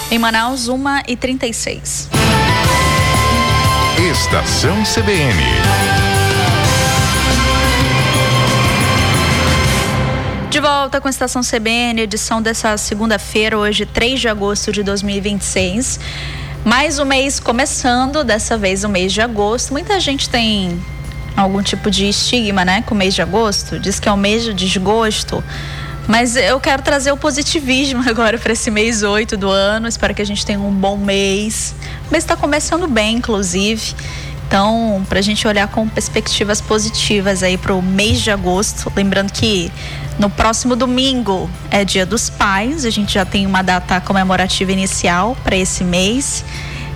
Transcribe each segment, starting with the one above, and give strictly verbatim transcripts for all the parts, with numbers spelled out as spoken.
Em Manaus, uma e trinta e seis. Estação C B N. De volta com a Estação C B N, edição dessa segunda-feira, hoje três de agosto de dois mil e vinte e seis. Mais um mês começando, dessa vez o mês de agosto. Muita gente tem algum tipo de estigma, né, com o mês de agosto. Diz que é o mês de desgosto. Mas eu quero trazer o positivismo agora para esse mês oito do ano. Espero que a gente tenha um bom mês. O mês está começando bem, inclusive. Então, para a gente olhar com perspectivas positivas aí para o mês de agosto. Lembrando que no próximo domingo é Dia dos Pais. A gente já tem uma data comemorativa inicial para esse mês.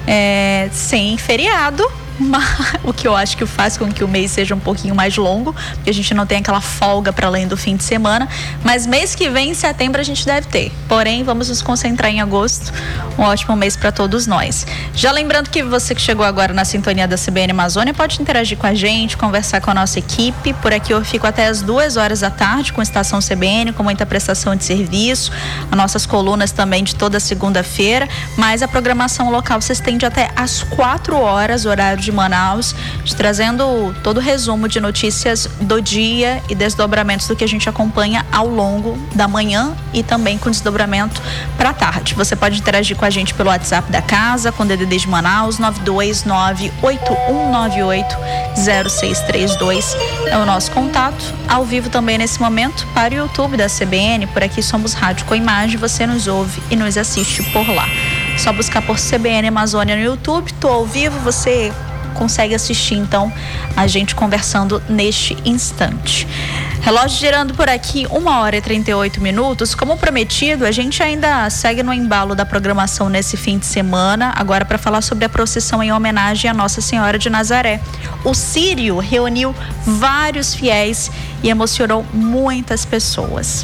É, sem feriado. Mas, o que eu acho que faz com que o mês seja um pouquinho mais longo, porque a gente não tem aquela folga para além do fim de semana, mas mês que vem, em setembro, a gente deve ter. Porém, vamos nos concentrar em agosto, um ótimo mês para todos nós. Já lembrando que você que chegou agora na sintonia da C B N Amazônia pode interagir com a gente, conversar com a nossa equipe. Por aqui eu fico até as duas horas da tarde com a Estação C B N, com muita prestação de serviço, as nossas colunas também de toda segunda-feira, mas a programação local se estende até às quatro horas, horário de de Manaus, trazendo todo o resumo de notícias do dia e desdobramentos do que a gente acompanha ao longo da manhã e também com desdobramento para a tarde. Você pode interagir com a gente pelo WhatsApp da casa, com D D D de Manaus, nove dois nove oito um nove oito zero seis três dois é o nosso contato. Ao vivo também nesse momento para o YouTube da C B N, por aqui somos Rádio com Imagem, você nos ouve e nos assiste por lá. Só buscar por C B N Amazônia no YouTube, tô ao vivo, você consegue assistir então a gente conversando neste instante. Relógio girando por aqui, uma hora e trinta e oito minutos. Como prometido, a gente ainda segue no embalo da programação nesse fim de semana, agora para falar sobre a procissão em homenagem a Nossa Senhora de Nazaré. O Círio reuniu vários fiéis e emocionou muitas pessoas.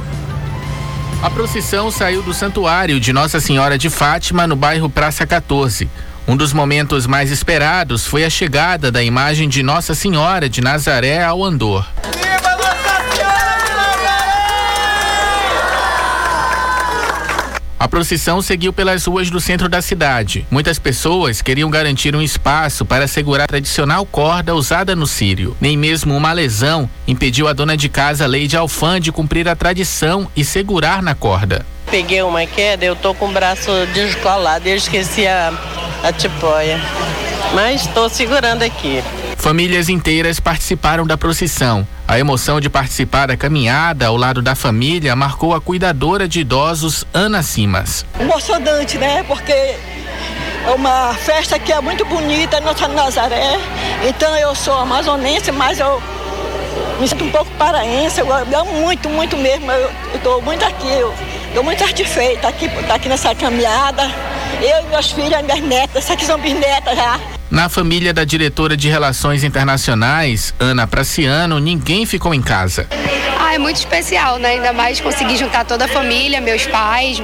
A procissão saiu do Santuário de Nossa Senhora de Fátima, no bairro Praça quatorze. Um dos momentos mais esperados foi a chegada da imagem de Nossa Senhora de Nazaré ao andor. Viva Nossa Senhora de Nazaré! A procissão seguiu pelas ruas do centro da cidade. Muitas pessoas queriam garantir um espaço para segurar a tradicional corda usada no Círio. Nem mesmo uma lesão impediu a dona de casa Leide Alfan de cumprir a tradição e segurar na corda. Peguei uma queda, eu tô com o braço descolado, eu esqueci a a tipóia, mas estou segurando aqui. Famílias inteiras participaram da procissão. A emoção de participar da caminhada ao lado da família marcou a cuidadora de idosos, Ana Simas. Emocionante, né? Porque é uma festa que é muito bonita, Nossa Nazaré. Então eu sou amazonense, mas eu me sinto um pouco paraense. Eu amo muito, muito mesmo. Eu estou muito aqui, eu estou muito satisfeita aqui, tá aqui nessa caminhada. Eu e meus filhos, minhas netas, essas aqui são bisnetas já. Na família da diretora de Relações Internacionais, Ana Praciano, ninguém ficou em casa. Ah, é muito especial, né? Ainda mais conseguir juntar toda a família, meus pais,